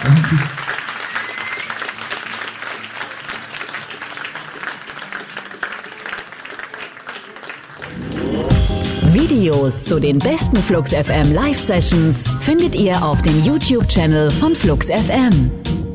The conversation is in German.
Videos zu den besten Flux FM Live-Sessions findet ihr auf dem YouTube-Channel von Flux FM.